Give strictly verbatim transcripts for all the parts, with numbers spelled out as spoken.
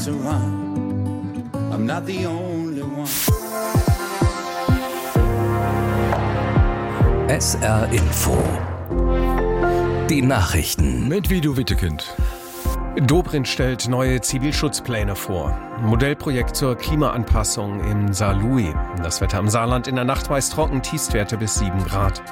I'm not the only one. S R Info. Die Nachrichten. Mit Vido Wittekind. Dobrindt stellt neue Zivilschutzpläne vor. Modellprojekt zur Klimaanpassung in Saarlouis. Das Wetter im Saarland in der Nacht meist trocken, Tiefstwerte bis sieben Grad.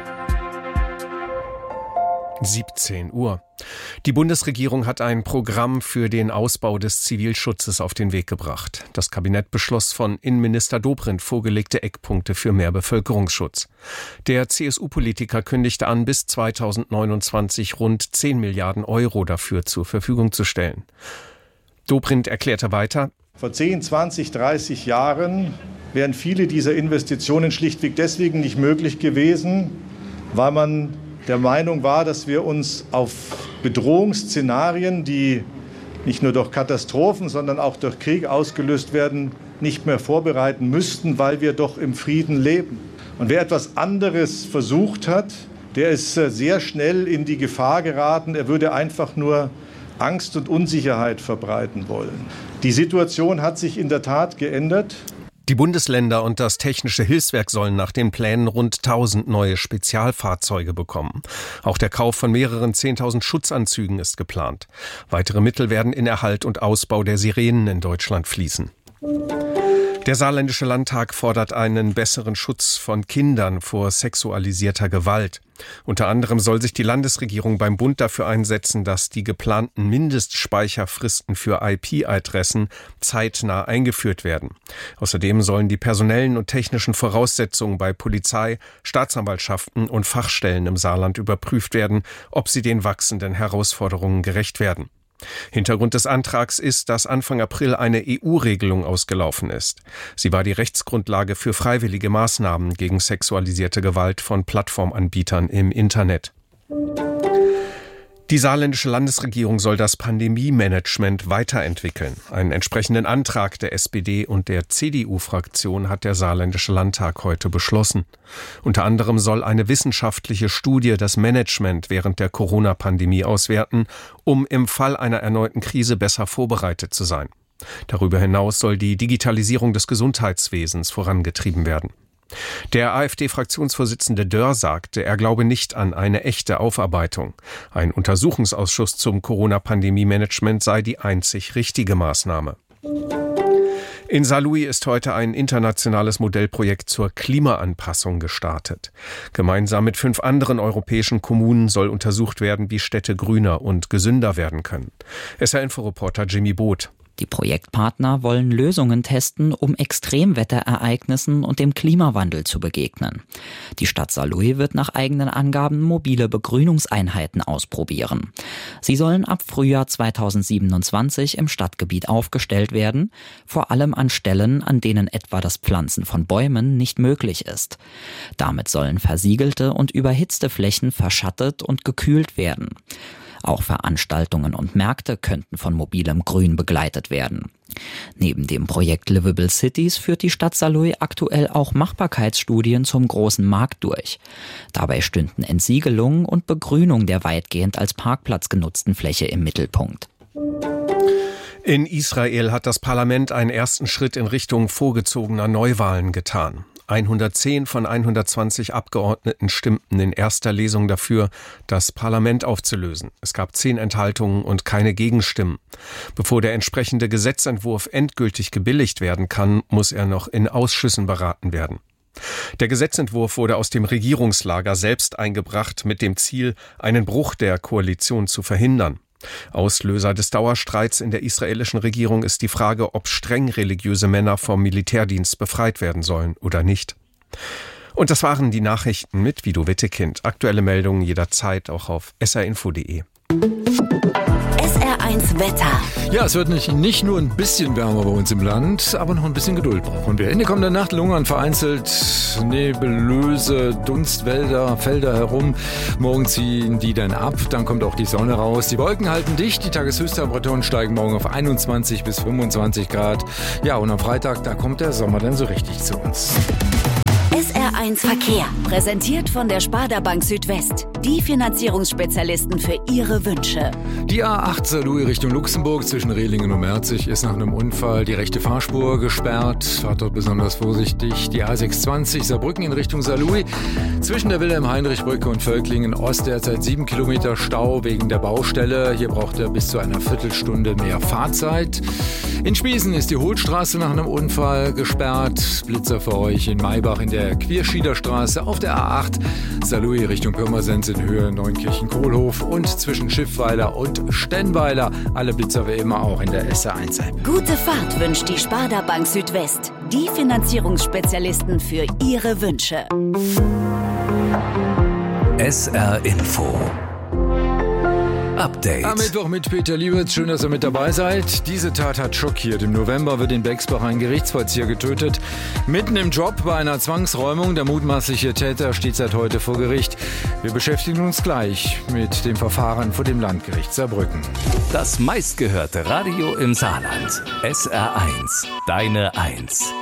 siebzehn Uhr. Die Bundesregierung hat ein Programm für den Ausbau des Zivilschutzes auf den Weg gebracht. Das Kabinett beschloss von Innenminister Dobrindt vorgelegte Eckpunkte für mehr Bevölkerungsschutz. Der C S U-Politiker kündigte an, bis zweitausendneunundzwanzig rund zehn Milliarden Euro dafür zur Verfügung zu stellen. Dobrindt erklärte weiter: Vor zehn, zwanzig, dreißig Jahren wären viele dieser Investitionen schlichtweg deswegen nicht möglich gewesen, weil man der Meinung war, dass wir uns auf Bedrohungsszenarien, die nicht nur durch Katastrophen, sondern auch durch Krieg ausgelöst werden, nicht mehr vorbereiten müssten, weil wir doch im Frieden leben. Und wer etwas anderes versucht hat, der ist sehr schnell in die Gefahr geraten, er würde einfach nur Angst und Unsicherheit verbreiten wollen. Die Situation hat sich in der Tat geändert. Die Bundesländer und das Technische Hilfswerk sollen nach den Plänen rund tausend neue Spezialfahrzeuge bekommen. Auch der Kauf von mehreren zehntausend Schutzanzügen ist geplant. Weitere Mittel werden in Erhalt und Ausbau der Sirenen in Deutschland fließen. Der Saarländische Landtag fordert einen besseren Schutz von Kindern vor sexualisierter Gewalt. Unter anderem soll sich die Landesregierung beim Bund dafür einsetzen, dass die geplanten Mindestspeicherfristen für I P-Adressen zeitnah eingeführt werden. Außerdem sollen die personellen und technischen Voraussetzungen bei Polizei, Staatsanwaltschaften und Fachstellen im Saarland überprüft werden, ob sie den wachsenden Herausforderungen gerecht werden. Hintergrund des Antrags ist, dass Anfang April eine E U-Regelung ausgelaufen ist. Sie war die Rechtsgrundlage für freiwillige Maßnahmen gegen sexualisierte Gewalt von Plattformanbietern im Internet. Die saarländische Landesregierung soll das Pandemie-Management weiterentwickeln. Einen entsprechenden Antrag der S P D und der C D U-Fraktion hat der saarländische Landtag heute beschlossen. Unter anderem soll eine wissenschaftliche Studie das Management während der Corona-Pandemie auswerten, um im Fall einer erneuten Krise besser vorbereitet zu sein. Darüber hinaus soll die Digitalisierung des Gesundheitswesens vorangetrieben werden. Der AfD-Fraktionsvorsitzende Dörr sagte, er glaube nicht an eine echte Aufarbeitung. Ein Untersuchungsausschuss zum Corona-Pandemie-Management sei die einzig richtige Maßnahme. In Saarlouis ist heute ein internationales Modellprojekt zur Klimaanpassung gestartet. Gemeinsam mit fünf anderen europäischen Kommunen soll untersucht werden, wie Städte grüner und gesünder werden können. S R-Info-Reporter Jimmy Both. Die Projektpartner wollen Lösungen testen, um Extremwetterereignissen und dem Klimawandel zu begegnen. Die Stadt Saarlouis wird nach eigenen Angaben mobile Begrünungseinheiten ausprobieren. Sie sollen ab Frühjahr zweitausendsiebenundzwanzig im Stadtgebiet aufgestellt werden, vor allem an Stellen, an denen etwa das Pflanzen von Bäumen nicht möglich ist. Damit sollen versiegelte und überhitzte Flächen verschattet und gekühlt werden. Auch Veranstaltungen und Märkte könnten von mobilem Grün begleitet werden. Neben dem Projekt Livable Cities führt die Stadt Saarlouis aktuell auch Machbarkeitsstudien zum großen Markt durch. Dabei stünden Entsiegelung und Begrünung der weitgehend als Parkplatz genutzten Fläche im Mittelpunkt. In Israel hat das Parlament einen ersten Schritt in Richtung vorgezogener Neuwahlen getan. hundertzehn von hundertzwanzig Abgeordneten stimmten in erster Lesung dafür, das Parlament aufzulösen. Es gab zehn Enthaltungen und keine Gegenstimmen. Bevor der entsprechende Gesetzentwurf endgültig gebilligt werden kann, muss er noch in Ausschüssen beraten werden. Der Gesetzentwurf wurde aus dem Regierungslager selbst eingebracht, mit dem Ziel, einen Bruch der Koalition zu verhindern. Auslöser des Dauerstreits in der israelischen Regierung ist die Frage, ob streng religiöse Männer vom Militärdienst befreit werden sollen oder nicht. Und das waren die Nachrichten mit Vido Wittekind. Aktuelle Meldungen jederzeit auch auf s r info punkt de. S R eins Wetter. Ja, es wird nicht, nicht nur ein bisschen wärmer bei uns im Land, aber noch ein bisschen Geduld brauchen wir. In der kommenden Nacht lungern vereinzelt nebulöse Dunstwälder, Felder herum. Morgen ziehen die dann ab, dann kommt auch die Sonne raus. Die Wolken halten dicht, die Tageshöchsttemperaturen steigen morgen auf einundzwanzig bis fünfundzwanzig Grad. Ja, und am Freitag, da kommt der Sommer dann so richtig zu uns. S R eins Verkehr, präsentiert von der Sparda Bank Südwest. Die Finanzierungsspezialisten für Ihre Wünsche. Die A acht Saarlouis Richtung Luxemburg zwischen Rehlingen und Merzig ist nach einem Unfall die rechte Fahrspur gesperrt. Fahrt dort besonders vorsichtig. Die A sechshundertzwanzig Saarbrücken in Richtung Saarlouis zwischen der Wilhelm-Heinrich-Brücke und Völklingen Ost derzeit sieben Kilometer Stau wegen der Baustelle. Hier braucht er bis zu einer Viertelstunde mehr Fahrzeit. In Spiesen ist die Hohlstraße nach einem Unfall gesperrt. Blitzer für euch in Maybach in der Quierschiederstraße, auf der A acht Saarlouis Richtung Pirmasens in Höhe Neunkirchen-Kohlhof und zwischen Schiffweiler und Stennweiler. Alle Blitzer wie immer auch in der S R eins App. Gute Fahrt wünscht die Sparda Bank Südwest. Die Finanzierungsspezialisten für Ihre Wünsche. S R Info Update. Am Mittwoch mit Peter Liebertz. Schön, dass ihr mit dabei seid. Diese Tat hat schockiert. Im November wird in Bexbach ein Gerichtsvollzieher getötet. Mitten im Job bei einer Zwangsräumung. Der mutmaßliche Täter steht seit heute vor Gericht. Wir beschäftigen uns gleich mit dem Verfahren vor dem Landgericht Saarbrücken. Das meistgehörte Radio im Saarland. S R eins. Deine Eins.